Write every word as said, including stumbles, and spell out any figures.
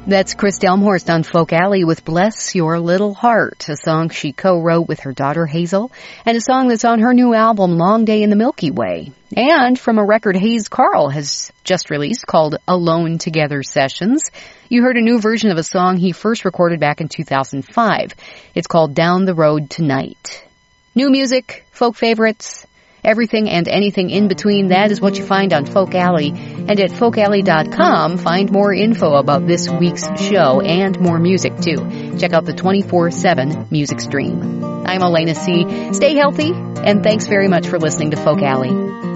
That's Chris Delmhorst on Folk Alley with Bless Your Little Heart, a song she co-wrote with her daughter Hazel, and a song that's on her new album Long Day in the Milky Way. And from a record Hayes Carll has just released called Alone Together Sessions, you heard a new version of a song he first recorded back in two thousand five. It's called Down the Road Tonight. New music, folk favorites, everything and anything in between, that is what you find on Folk Alley. And at folk alley dot com, find more info about this week's show and more music, too. Check out the twenty-four seven music stream. I'm Elena C. Stay healthy, and thanks very much for listening to Folk Alley.